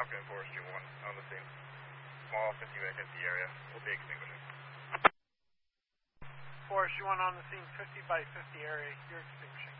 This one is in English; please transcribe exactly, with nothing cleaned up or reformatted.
Falcon and Forestry one on the scene. Small fifty by fifty area. We'll be extinguishing. Forestry one on the scene, fifty by fifty area. You're extinguishing.